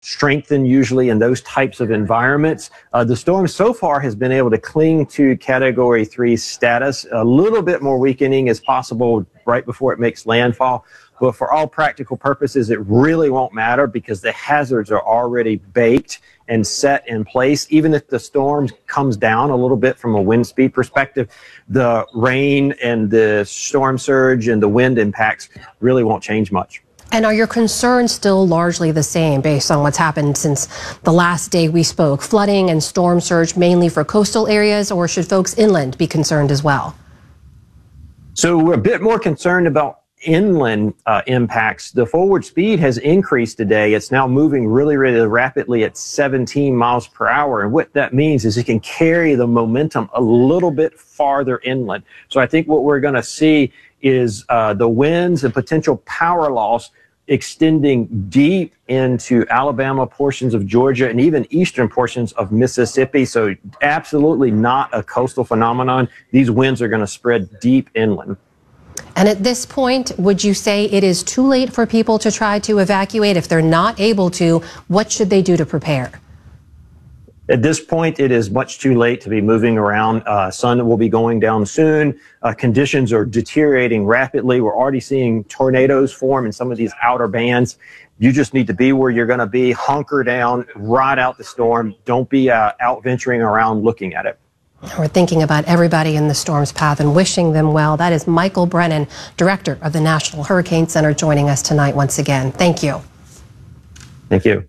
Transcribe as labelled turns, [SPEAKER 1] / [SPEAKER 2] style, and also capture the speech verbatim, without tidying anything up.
[SPEAKER 1] strengthen usually in those types of environments. Uh, the storm so far has been able to cling to Category three status. A little bit more weakening is possible right before it makes landfall. But for all practical purposes, it really won't matter because the hazards are already baked and set in place. Even if the storm comes down a little bit from a wind speed perspective, the rain and the storm surge and the wind impacts really won't change much.
[SPEAKER 2] And are your concerns still largely the same based on what's happened since the last day we spoke? Flooding and storm surge mainly for coastal areas, or should folks inland be concerned as well?
[SPEAKER 1] So we're a bit more concerned about inland uh, impacts. The forward speed has increased today. It's now moving really, really rapidly at seventeen miles per hour. And what that means is it can carry the momentum a little bit farther inland. So I think what we're going to see is uh, the winds and potential power loss extending deep into Alabama, portions of Georgia, and even eastern portions of Mississippi. So absolutely not a coastal phenomenon. These winds are going to spread deep inland.
[SPEAKER 2] And at this point, would you say it is too late for people to try to evacuate? If they're not able to, what should they do to prepare?
[SPEAKER 1] At this point, it is much too late to be moving around. Uh, sun will be going down soon. Uh, conditions are deteriorating rapidly. We're already seeing tornadoes form in some of these outer bands. You just need to be where you're going to be, hunker down, ride out the storm. Don't be uh, out venturing around looking at it.
[SPEAKER 2] We're thinking about everybody in the storm's path and wishing them well. That is Michael Brennan, director of the National Hurricane Center, joining us tonight once again. Thank you.
[SPEAKER 1] Thank you.